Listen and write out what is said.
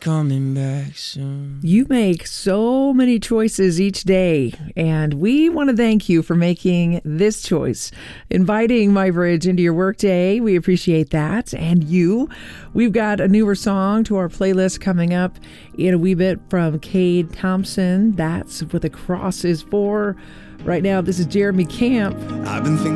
coming back soon. You make so many choices each day, and we want to thank you for making this choice, inviting My Bridge into your workday. We appreciate that. And you, we've got a newer song to our playlist coming up in a wee bit from Cade Thompson. That's what the cross is for. Right now, this is Jeremy Camp. I've been thinking